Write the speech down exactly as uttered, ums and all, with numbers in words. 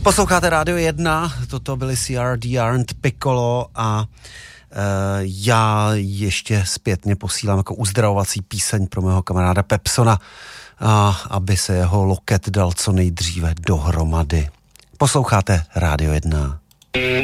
Posloucháte Rádio jedna, toto byli C R D and Piccolo a e, já ještě zpětně posílám jako uzdravovací píseň pro mého kamaráda Pepsona, a, aby se jeho loket dal co nejdříve dohromady. Posloucháte Rádio jedna.